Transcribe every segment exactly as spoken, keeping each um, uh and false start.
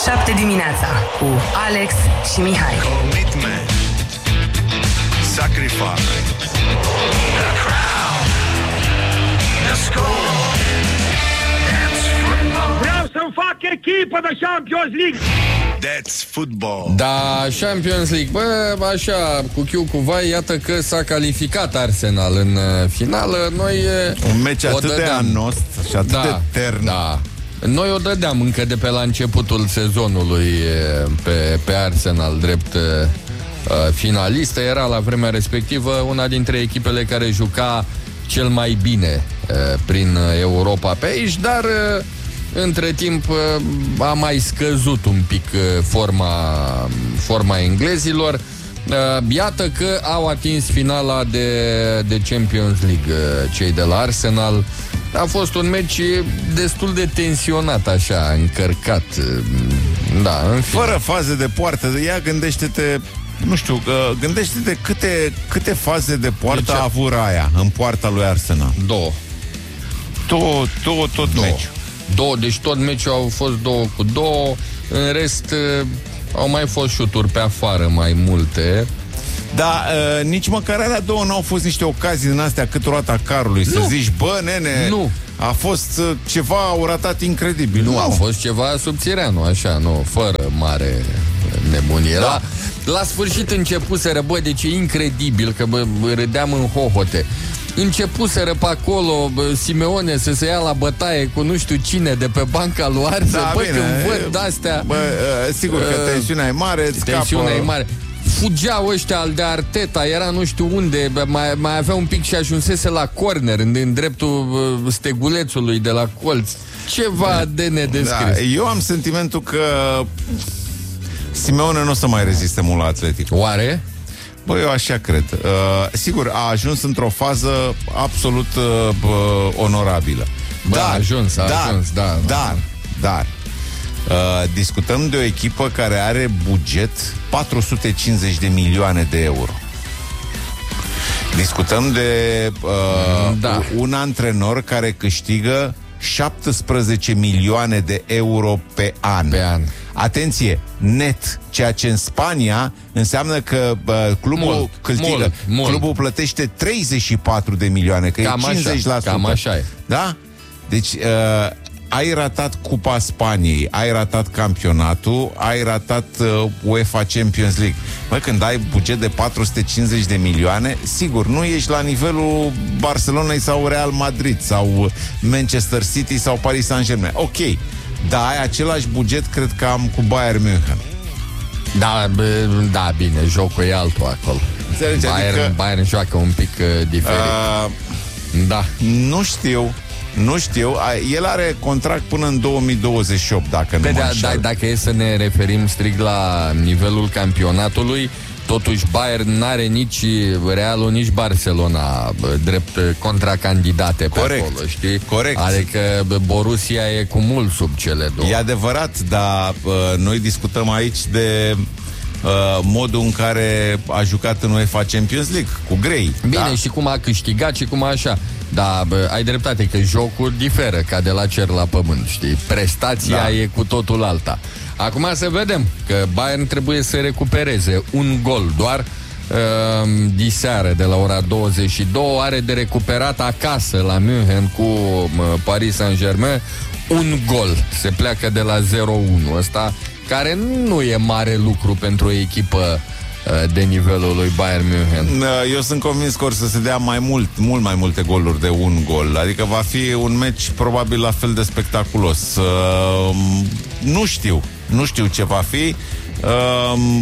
șapte dimineața cu Alex și Mihai. Commitment, sacrifice, the crowd, the score. Vreau să-mi fac echipă de Champions League. That's football. Da, Champions League. Bă, așa, cu chiu cu vai, iată că s-a calificat Arsenal în uh, finală. Noi uh, un meci atât de anost și atât da, de tern. Da. Noi o dădeam încă de pe la începutul sezonului uh, pe, pe Arsenal drept uh, finalistă. Era la vremea respectivă una dintre echipele care juca cel mai bine uh, prin Europa pe aici, dar uh, între timp a mai scăzut un pic forma, forma englezilor. Iată că au atins finala de, de Champions League cei de la Arsenal. A fost un meci destul de tensionat, așa, încărcat. Da, în fine. Fără faze de poartă. Ia gândește-te, nu știu, gândește-te câte, câte faze de poartă a avut Raya în poarta lui Arsenal. Două. Două, două tot două. meciul. Două, deci tot meciul au fost două cu două. În rest au mai fost șuturi pe afară mai multe. Da, uh, nici măcar alea două n-au fost niște ocazii din astea cât roata carului. Nu. Să zici, bă, nene, nu. A fost uh, ceva, au ratat incredibil. Nu, nu, a fost ceva subțireanu, așa, nu, fără mare nebunie. Da. La, la sfârșit începuseră, bă, deci e incredibil că, bă, râdeam în hohote. Începuseră pe acolo bă, Simeone să se ia la bătaie cu nu știu cine de pe banca lui Arse. Da, bă, bine, când văd de-astea, bă, sigur că uh, tensiunea e mare, tensiunea scapă... e mare. Fugeau ăștia al de Arteta, era nu știu unde, mai, mai avea un pic și ajunsese la corner, în, în dreptul uh, stegulețului de la colț. Ceva da, de nedescris. Da, eu am sentimentul că Simeone nu o să mai reziste mult la Atletic. Oare? Bă, eu așa cred. Uh, sigur, a ajuns într-o fază absolut uh, bă, onorabilă. Bă, dar, a ajuns, a dar, ajuns, da. Dar, dar, uh, discutăm de o echipă care are buget patru sute cincizeci de milioane de euro. Discutăm de uh, da. un antrenor care câștigă șaptesprezece milioane de euro pe an. Pe an. Atenție, net, ceea ce în Spania înseamnă că uh, clubul mult, câștigă, mult, mult. clubul plătește treizeci și patru de milioane, că cam e cincizeci la sută. Așa, cam așa e. Da? Deci uh, ai ratat Cupa Spaniei, ai ratat campionatul, ai ratat uh, UEFA Champions League. Bă, când ai buget de patru sute cincizeci de milioane, sigur, nu ești la nivelul Barcelonei sau Real Madrid sau Manchester City sau Paris Saint-Germain. Ok, dar ai același buget, cred că am cu Bayern München. Da, bă, da, bine, jocul e altul acolo. Înțelegi? Bayern, adică, Bayern joacă un pic uh, diferit. Uh, da. Nu știu. Nu știu, el are contract până în două mii douăzeci și opt, dacă nu mă da, înșel. da, dacă e să ne referim strict la nivelul campionatului, totuși Bayern n-are nici Realul, nici Barcelona drept contracandidate pe corect, acolo, știi? Corect. Adică Borussia e cu mult sub cele două. E adevărat, dar uh, noi discutăm aici de uh, modul în care a jucat în UEFA Champions League, cu grei. Bine, da? și cum a câștigat și cum a așa. Da, bă, ai dreptate că jocul diferă ca de la cer la pământ, știi? Prestația da. e cu totul alta. Acum să vedem că Bayern trebuie să recupereze un gol doar uh, diseară de la ora douăzeci și două. Are de recuperat acasă la München cu uh, Paris Saint-Germain un gol. Se pleacă de la zero unu. Ăsta care nu e mare lucru pentru o echipă de nivelul lui Bayern München. Eu sunt convins că or să se dea mai mult, mult mai multe goluri de un gol. Adică va fi un meci probabil la fel de spectaculos. Uh, nu știu. Nu știu ce va fi. Uh,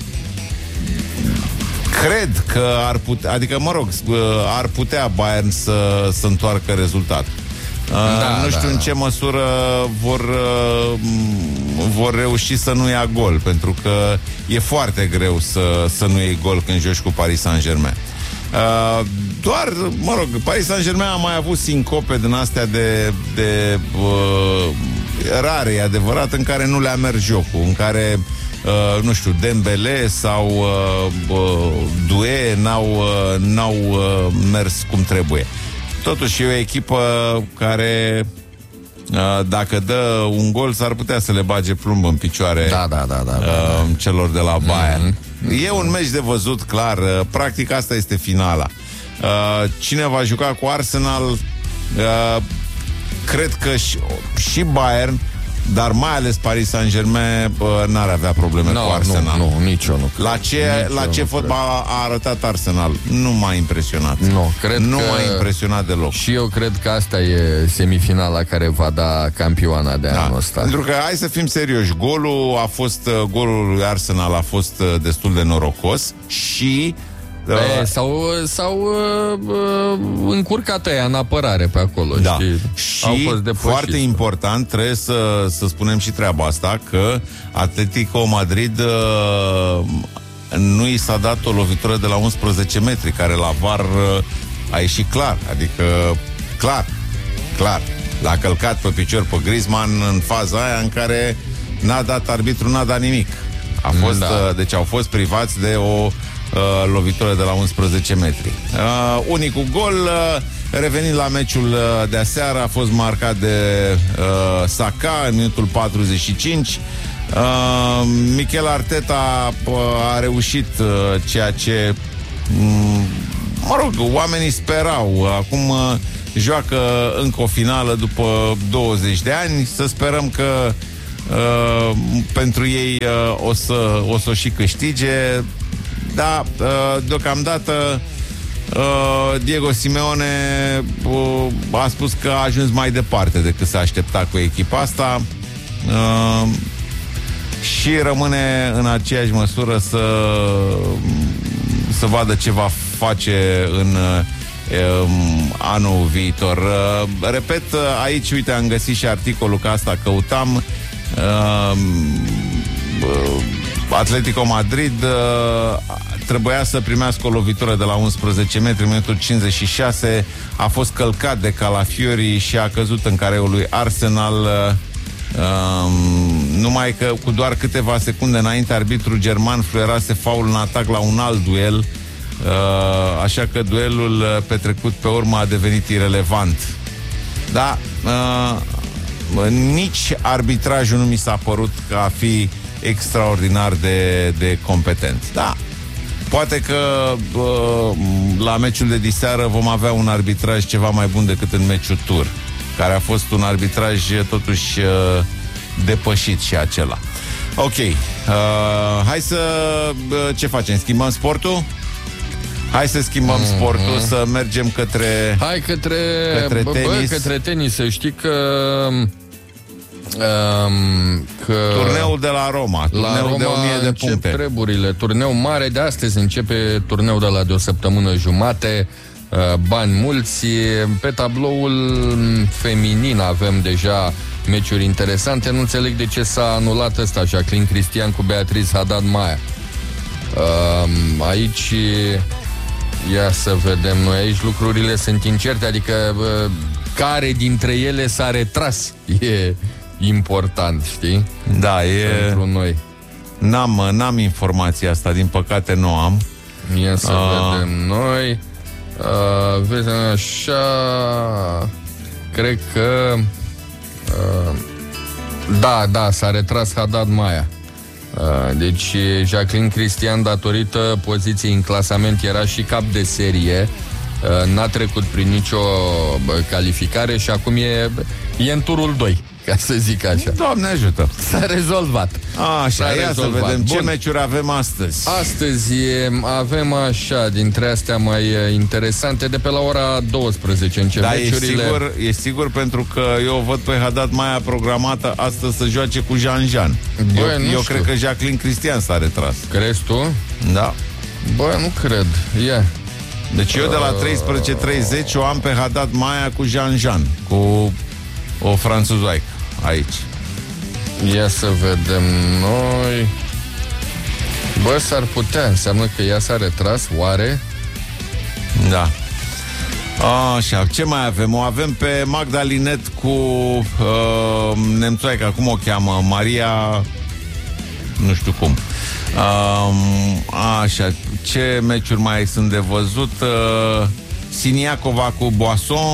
cred că ar putea, adică mă rog, ar putea Bayern să, să întoarcă rezultatul. Uh, da, nu știu da. în ce măsură vor, uh, vor reuși să nu ia gol, pentru că e foarte greu să, să nu iei gol când joci cu Paris Saint-Germain. Uh, doar, mă rog, Paris Saint-Germain a mai avut sincope din astea de, de uh, rare, e adevărat, în care nu le-a mers jocul, în care Uh, nu știu, Dembele sau uh, uh, Doué n-au, uh, n-au uh, mers cum trebuie. Totuși e o echipă care dacă dă un gol, s-ar putea să le bage plumb în picioare da, da, da, da, da, da. celor de la Bayern. Mm-hmm. E un meci de văzut, clar. Practic asta este finala. Cine va juca cu Arsenal? Cred că și, și Bayern, dar mai ales Paris Saint-Germain n-ar avea probleme no, cu Arsenal. Nu, nu, nici eu nu. La ce, la ce fotbal a arătat Arsenal? Nu m-a impresionat. Nu, cred nu că m-a impresionat deloc. Și eu cred că asta e semifinala care va da campioana de da. anul ăsta. Pentru că, hai să fim serioși, golul a fost, golul lui Arsenal a fost destul de norocos și E, s-au, s-au uh, încurcat ăia în apărare pe acolo, da. știi? Și Au fost depășiți. Foarte important, trebuie să, să spunem și treaba asta, că Atletico Madrid uh, nu i s-a dat o lovitură de la unsprezece metri, care la V A R uh, a ieșit clar, adică clar, clar. L-a călcat pe picior pe Griezmann în faza aia în care n-a dat arbitru, n-a dat nimic. A fost, da. uh, deci au fost privați de o Uh, lovitură de la unsprezece metri. Uh, unicul gol, uh, revenind la meciul uh, de aseară, a fost marcat de uh, Saka în minutul patruzeci și cinci. Uh, Mikel Arteta uh, a reușit uh, ceea ce um, mă rog, oamenii sperau. Acum uh, joacă încă o finală după douăzeci de ani. Să sperăm că uh, pentru ei uh, o să o să o și câștige. Da, deocamdată Diego Simeone a spus că a ajuns mai departe decât s-a aștepta cu echipa asta și rămâne în aceeași măsură să să vadă ce va face în anul viitor. Repet, aici, uite, am găsit și articolul, că asta căutam. Atletico Madrid uh, trebuia să primească o lovitură de la unsprezece metri, minutul cincizeci și șase, a fost călcat de Calafiori și a căzut în careul lui Arsenal. Uh, um, numai că cu doar câteva secunde înainte, arbitrul german fluierase faul în atac la un alt duel, uh, așa că duelul petrecut pe urmă a devenit irelevant. Da, uh, nici arbitrajul nu mi s-a părut că a fi extraordinar de, de competent. Da, poate că uh, la meciul de diseară vom avea un arbitraj ceva mai bun decât în meciul tur, care a fost un arbitraj totuși uh, depășit și acela. Ok, uh, hai să uh, ce facem? Schimbăm sportul? Hai să schimbăm mm-hmm. sportul, să mergem către Hai către, către bă, tenis. Bă, către tenis, să știi că Um, că turneul de la Roma, turneul la Roma de o mie de puncte. Treburile, turneu mare, de astăzi începe turneul de la de o săptămână jumate, uh, bani mulți. Pe tabloul feminin avem deja meciuri interesante. Nu înțeleg de ce s-a anulat ăsta, Jacqueline Cristian cu Beatriz Haddad Maia. Uh, aici, ia să vedem noi, aici lucrurile sunt incerte, adică uh, care dintre ele s-a retras e important, știi? Da, e... Pentru noi. N-am, n-am informația asta, din păcate nu am. Ia să uh. vedem noi. Uh, vezi, așa... Cred că... Uh, da, da, s-a retras Haddad Maia. Uh, deci Jacqueline Cristian, datorită poziției în clasament, era și cap de serie. Uh, n-a trecut prin nicio calificare și acum e, e în turul doi, ca să zic așa. Doamne ajută! S-a rezolvat. Așa, ia rezolvat. să vedem. Bun. Ce meciuri avem astăzi. Astăzi avem așa, dintre astea mai interesante, de pe la ora douăsprezece încep da, meciurile. E sigur, e sigur, pentru că eu văd pe Haddad Maia programată astăzi să joace cu Jean-Jean. Bă, eu eu cred că Jacqueline Cristian s-a retras. Crezi tu? Da. Bă, nu cred. Ia. Yeah. Deci eu de la treisprezece treizeci o am pe Haddad Maia cu Jean-Jean, cu o franțuzoaică aici. Ia să vedem noi. Bă, s-ar putea, înseamnă că ea s-a retras, oare? Da. Așa, ce mai avem? O avem pe Magdalinet cu uh, nemțoaica, cum o cheamă? Maria... nu știu cum. Uh, așa, ce meciuri mai sunt de văzut? Uh, Siniacova cu Boasson,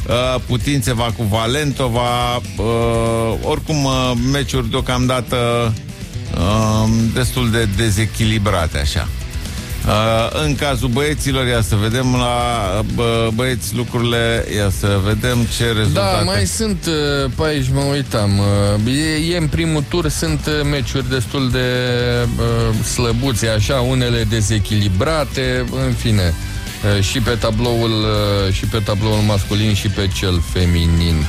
uh, Putințeva cu Valentova, uh, oricum uh, meciuri deocamdată uh, destul de dezechilibrate așa. Uh, în cazul băieților, ia să vedem la bă, băieți lucrurile, ia să vedem ce rezultate. Da, mai sunt uh, pe aici, mă uitam uh, e, e în primul tur, sunt uh, meciuri destul de uh, slăbuțe, așa, unele dezechilibrate, în fine, uh, și pe tabloul uh, și pe tabloul masculin și pe cel feminin.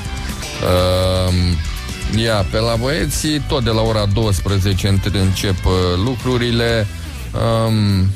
uh, Ia, pe la băieți, tot de la ora douăsprezece încep uh, lucrurile. um,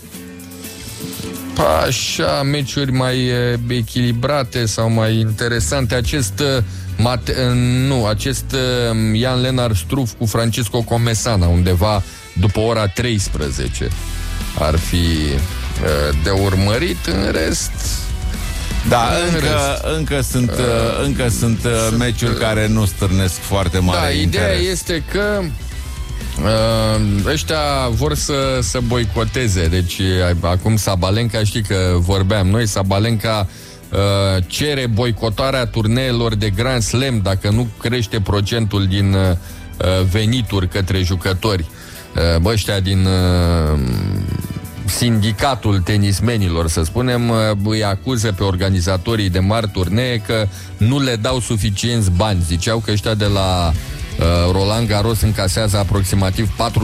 Așa, meciuri mai e, echilibrate sau mai interesante. Acest mate, nu, acest Jan Lennart Struff cu Francisco Comesana, undeva după ora treisprezece ar fi de urmărit. În rest, da, în încă, rest, încă sunt, uh, încă sunt, sunt meciuri uh, care nu stârnesc foarte mare da, interes. ideea este că Uh, ăștia vor să, să boicoteze. Deci acum Sabalenka, știi că vorbeam noi, Sabalenka uh, cere boicotarea turneelor de Grand Slam dacă nu crește procentul din uh, venituri către jucători. uh, Ăștia din uh, sindicatul tenismenilor, să spunem, uh, îi acuză pe organizatorii de mari turnee că nu le dau suficienți bani. Ziceau că ăștia de la Uh, Roland Garros încasează aproximativ patru